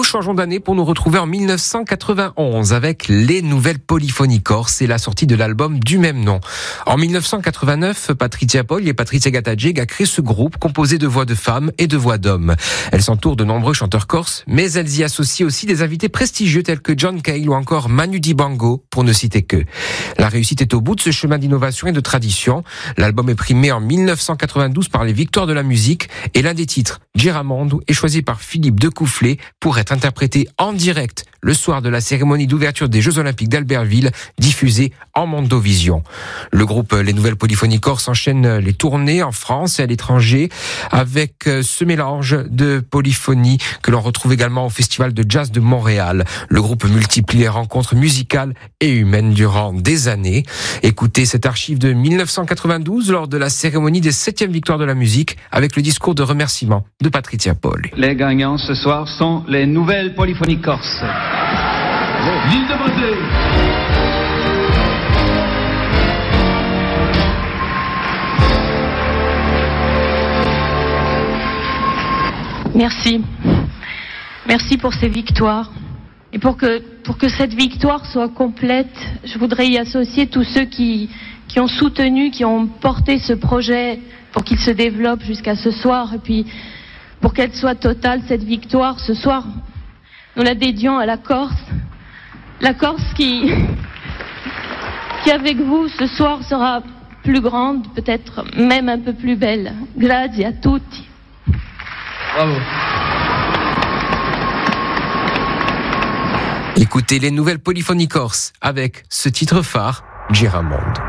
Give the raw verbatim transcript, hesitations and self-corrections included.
changeons d'année pour nous retrouver en mille neuf cent quatre-vingt-onze avec les Nouvelles Polyphonies Corses et la sortie de l'album du même nom. En mille neuf cent quatre-vingt-neuf, Patrizia Poggi et Patrizia Gatageg a créé ce groupe composé de voix de femmes et de voix d'hommes. Elle s'entoure de nombreux chanteurs corses, mais elles y associent aussi des invités prestigieux tels que John Cale ou encore Manu Dibango, pour ne citer que. La réussite est au bout de ce chemin d'innovation et de tradition. L'album est primé en mille neuf cent quatre-vingt-douze par les Victoires de la musique et l'un des titres, Giramondo, est choisi par Philippe Decoufflet pour être interprété en direct le soir de la cérémonie d'ouverture des Jeux Olympiques d'Albertville, diffusée en Mondovision. Le groupe Les Nouvelles Polyphonies Corses enchaîne les tournées en France et à l'étranger avec ce mélange de polyphonie que l'on retrouve également au Festival de Jazz de Montréal. Le groupe multiplie les rencontres musicales et humaines durant des années. Écoutez cette archive de mille neuf cent quatre-vingt-douze lors de la cérémonie des septièmes Victoires de la musique avec le discours de remerciement de Patrizia Poggi. Les gagnants ce soir sont les Nouvelles Polyphonies Corses. L'île de Beauté. Merci. Merci pour ces victoires. Et pour que, pour que cette victoire soit complète, je voudrais y associer tous ceux qui, qui ont soutenu, qui ont porté ce projet pour qu'il se développe jusqu'à ce soir. Et puis, pour qu'elle soit totale, cette victoire, ce soir, nous la dédions à la Corse. La Corse qui, qui avec vous, ce soir, sera plus grande, peut-être même un peu plus belle. Grazie a tutti. Bravo. Écoutez les Nouvelles Polyphonies Corses avec ce titre phare, Giramondo.